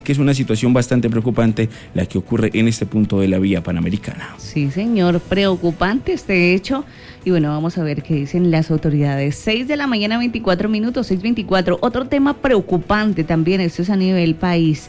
que es una situación bastante preocupante la que ocurre en este punto de la vía panamericana. Sí, señor, preocupante este hecho. Y bueno, vamos a ver qué dicen las autoridades. 6 de la mañana, 24 minutos, 6:24. Otro tema preocupante también, esto es a nivel país.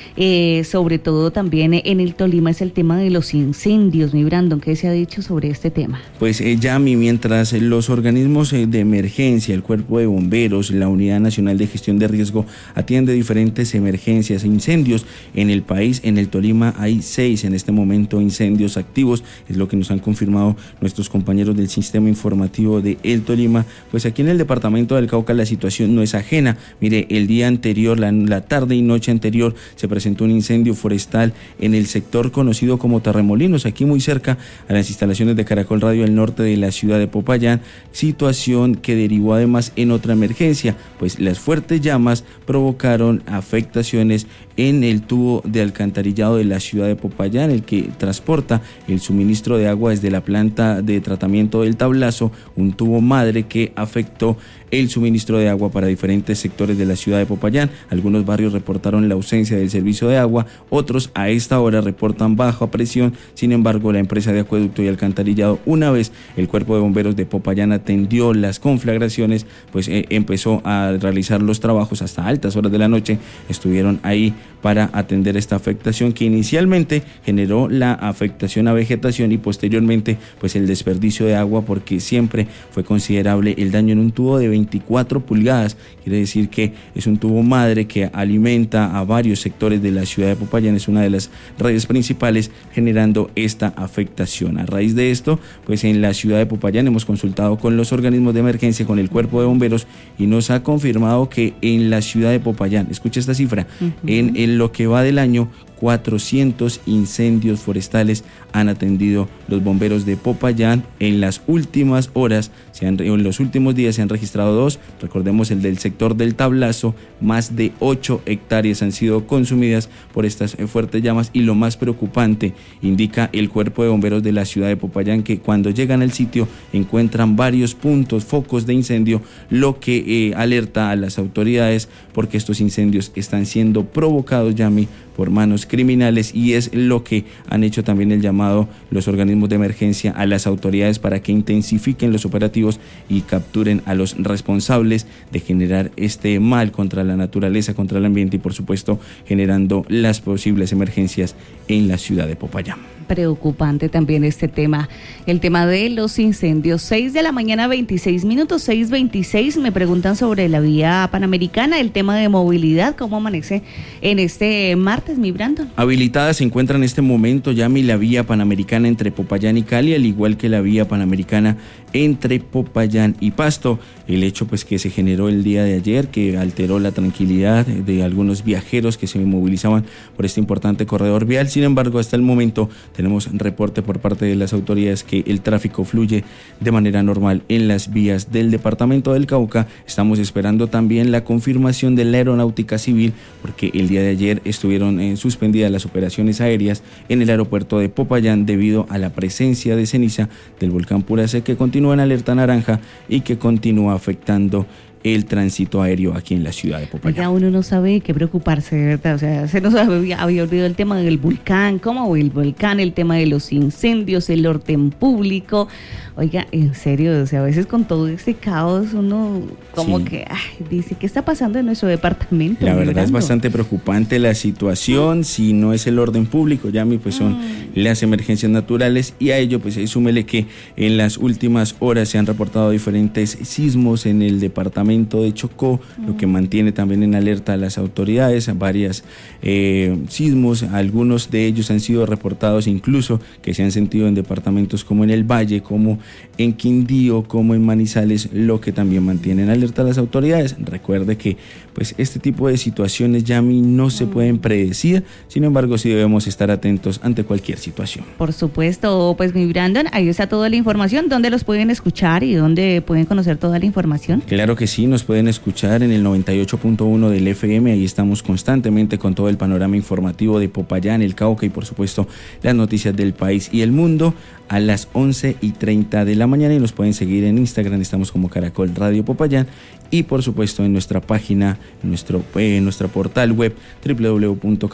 Sobre todo también en el Tolima, es el tema de los incendios. Mi Brandon, ¿qué se ha dicho sobre este tema? Pues Yami, mientras los organismos de emergencia, el Cuerpo de Bomberos, la Unidad Nacional de Gestión de Riesgo atiende diferentes emergencias e incendios en el país, en el Tolima hay 6 en este momento incendios activos, es lo que nos han confirmado nuestros compañeros del Sistema Informativo de El Tolima. Pues aquí en el departamento del Cauca la situación no es ajena. Mire, el día anterior, la tarde y noche anterior, se presentó un incendio forestal en el sector conocido como Torremolinos, aquí muy cerca a las instalaciones de Caracol Radio al norte de la ciudad de Popayán, situación que derivó además en otra emergencia, pues las fuertes llamas provocaron afectaciones en el tubo de alcantarillado de la ciudad de Popayán, el que transporta el suministro de agua desde la planta de tratamiento del Tablazo, un tubo madre que afectó el suministro de agua para diferentes sectores de la ciudad de Popayán. Algunos barrios reportaron la ausencia del servicio de agua, otros a esta hora reportan baja presión. Sin embargo, la empresa de acueducto y alcantarillado, una vez el Cuerpo de Bomberos de Popayán atendió las conflagraciones, pues empezó a realizar los trabajos hasta altas horas de la noche, estuvieron ahí para atender esta afectación que inicialmente generó la afectación a vegetación y posteriormente pues el desperdicio de agua, porque siempre fue considerable el daño en un tubo de 24 pulgadas, quiere decir que es un tubo madre que alimenta a varios sectores de la ciudad de Popayán, es una de las redes principales generando esta afectación. A raíz de esto, pues en la ciudad de Popayán hemos consultado con los organismos de emergencia, con el Cuerpo de Bomberos, y nos ha confirmado que en la ciudad de Popayán, escucha esta cifra, en lo que va del año, 400 incendios forestales han atendido los bomberos de Popayán. En las últimas horas, en los últimos días se han registrado 2, recordemos el del sector del Tablazo, más de 8 hectáreas han sido consumidas por estas fuertes llamas, y lo más preocupante, indica el Cuerpo de Bomberos de la ciudad de Popayán, que cuando llegan al sitio encuentran varios puntos, focos de incendio, lo que alerta a las autoridades porque estos incendios están siendo provocados, Yami, por manos criminales, y es lo que han hecho también el llamado los organismos de emergencia a las autoridades para que intensifiquen los operativos y capturen a los responsables de generar este mal contra la naturaleza, contra el ambiente y por supuesto generando las posibles emergencias en la ciudad de Popayán. Preocupante también este tema, el tema de los incendios. 6 de la mañana, 26 minutos, 6:26. Me preguntan sobre la vía panamericana, el tema de movilidad, ¿cómo amanece en este martes, mi Brandon? Habilitada se encuentra en este momento, Yami, la vía panamericana entre Popayán y Cali, al igual que la vía panamericana entre Popayán y Pasto. El hecho pues que se generó el día de ayer, que alteró la tranquilidad de algunos viajeros que se movilizaban por este importante corredor vial. Sin embargo, hasta el momento tenemos reporte por parte de las autoridades que el tráfico fluye de manera normal en las vías del departamento del Cauca. Estamos esperando también la confirmación de la Aeronáutica Civil, porque el día de ayer estuvieron suspendidas las operaciones aéreas en el aeropuerto de Popayán debido a la presencia de ceniza del volcán Puracé, que continúa en alerta naranja y que continúa afectando el tránsito aéreo aquí en la ciudad de Popayán. Ya uno no sabe qué preocuparse, de verdad. O sea, se nos había olvidado el tema del volcán, cómo el volcán, el tema de los incendios, el orden público. Oiga, en serio, o sea, a veces con todo este caos uno como que dice, ¿qué está pasando en nuestro departamento? La verdad es bastante preocupante la situación. Si no es el orden público, Yami, pues son las emergencias naturales, y a ello pues súmele que en las últimas horas se han reportado diferentes sismos en el departamento de Chocó, lo que mantiene también en alerta a las autoridades. Varias sismos, algunos de ellos han sido reportados incluso que se han sentido en departamentos como en el Valle, como en Quindío, como en Manizales, lo que también mantiene en alerta a las autoridades. Recuerde que pues este tipo de situaciones, Yami, no se pueden predecir, sin embargo sí debemos estar atentos ante cualquier situación. Por supuesto, pues mi Brandon, ahí está toda la información. ¿Dónde los pueden escuchar y dónde pueden conocer toda la información? Claro que sí. sí, nos pueden escuchar en el 98.1 del FM, ahí estamos constantemente con todo el panorama informativo de Popayán, el Cauca y por supuesto las noticias del país y el mundo a las 11:30 de la mañana, y nos pueden seguir en Instagram, estamos como Caracol Radio Popayán, y por supuesto en nuestra página, en nuestro portal web www